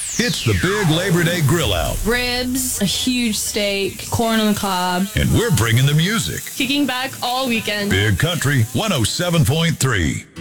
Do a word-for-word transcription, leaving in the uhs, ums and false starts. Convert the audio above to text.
It's the big Labor Day grill out. Ribs, a huge steak, corn on the cob. And we're bringing the music. Kicking back all weekend. Big Country one oh seven point three.